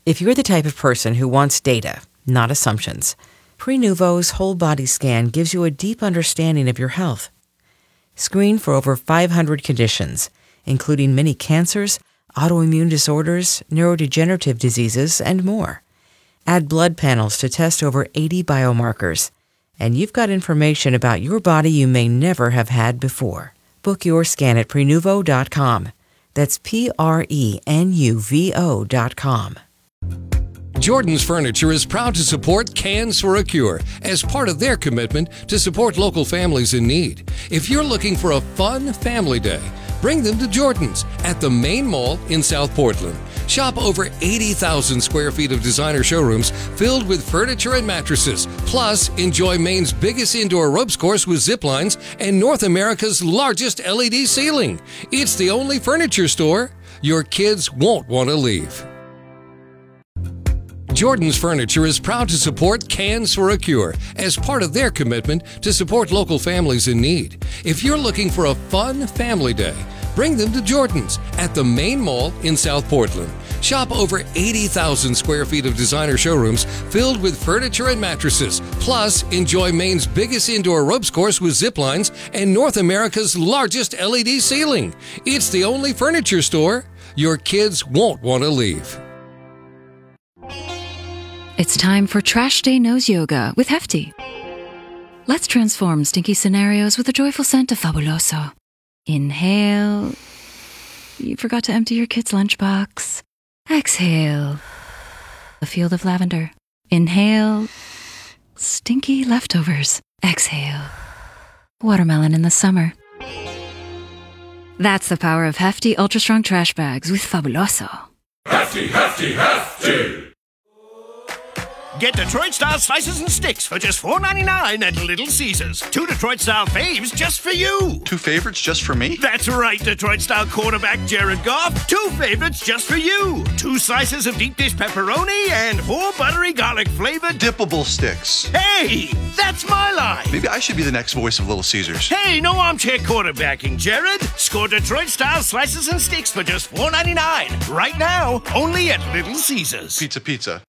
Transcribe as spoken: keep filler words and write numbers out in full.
If you're the type of person who wants data, not assumptions, Prenuvo's whole body scan gives you a deep understanding of your health. Screen for over five hundred conditions, including many cancers, autoimmune disorders, neurodegenerative diseases, and more. Add blood panels to test over eighty biomarkers, and you've got information about your body you may never have had before. Book your scan at Prenuvo dot com. That's P R E N U V O dot com. Jordan's Furniture is proud to support Cans for a Cure as part of their commitment to support local families in need. If you're looking for a fun family day, bring them to Jordan's at the main mall in South Portland. Shop over eighty thousand square feet of designer showrooms filled with furniture and mattresses. Plus, enjoy Maine's biggest indoor ropes course with zip lines and North America's largest L E D ceiling. It's the only furniture store your kids won't want to leave. Jordan's Furniture is proud to support Cans for a Cure as part of their commitment to support local families in need. If you're looking for a fun family day, bring them to Jordan's at the main mall in South Portland. Shop over eighty thousand square feet of designer showrooms filled with furniture and mattresses. Plus, enjoy Maine's biggest indoor ropes course with zip lines and North America's largest L E D ceiling. It's the only furniture store your kids won't want to leave. It's time for Trash Day Nose Yoga with Hefty. Let's transform stinky scenarios with a joyful scent of Fabuloso. Inhale. You forgot to empty your kid's lunchbox. Exhale. A field of lavender. Inhale. Stinky leftovers. Exhale. Watermelon in the summer. That's the power of Hefty Ultra Strong Trash Bags with Fabuloso. Hefty, Hefty, Hefty! Get Detroit-style slices and sticks for just four ninety-nine at Little Caesars. Two Detroit-style faves just for you. Two favorites just for me? That's right, Detroit-style quarterback Jared Goff. Two favorites just for you. Two slices of deep dish pepperoni and four buttery garlic-flavored dippable sticks. Hey, that's my line. Maybe I should be the next voice of Little Caesars. Hey, no armchair quarterbacking, Jared. Score Detroit-style slices and sticks for just four ninety-nine. Right now, only at Little Caesars. Pizza, pizza.